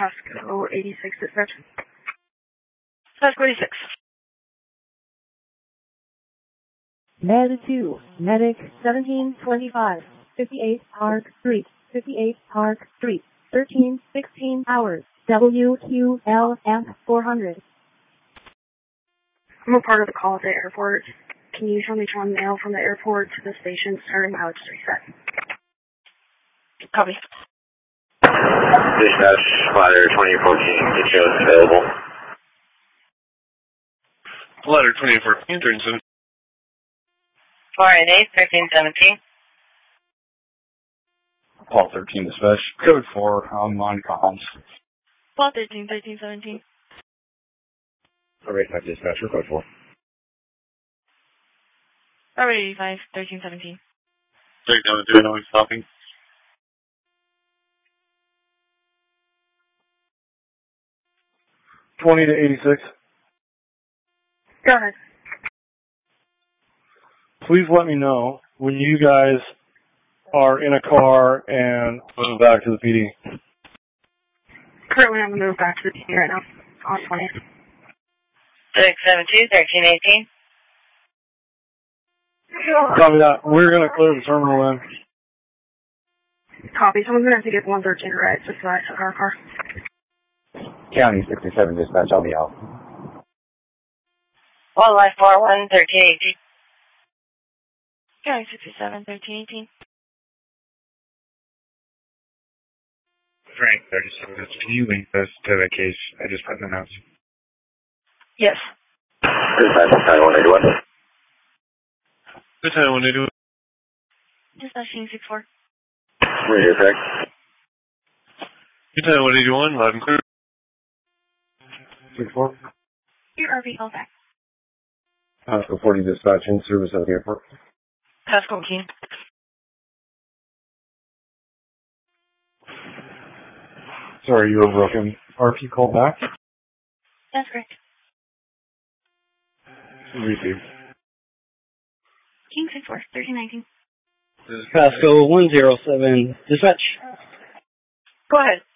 Pasco 86 dispatch. Pasco 86. Med 2, Medic 1725, 58 Park Street, 58 Park Street, 1316 hours, WQLF 400. I'm a part of the call at the airport. Can you show me on mail from the airport to the station starting mileage reset? Copy. Dispatch, ladder 2014, get shows available. Ladder 2014, 37. RNA 1317. Paul 13 dispatch. Code 4 on comms. Paul 13, 1317. Alright, 5 dispatcher, code 4. Alright, 85, 1317. Check down the no stopping. $20 to 86. Go ahead. Please let me know when you guys are in a car and move back to the PD. Currently, I'm going to move back to the PD right now. On 20. 672, 1318. Copy that. We're going to clear the terminal then. Copy. Someone's going to have to get 113 right, just so I took our car. County 67 dispatch, I'll be out. Wildlife 41, 1318. County 67, 1318. Frank 37, can you link this to the case I just put in the notes? Yes. Dispatch, County 181. Good time, 181. Dispatching 64. Radio check. Good time, 181, loud and clear. 6-4. Your RV call back. Pasco 40 dispatch in service at the airport. Pasco Keen. Sorry, you were broken. RP call back? That's correct. Received. King 64, 1319. Pasco 107, dispatch. Go ahead.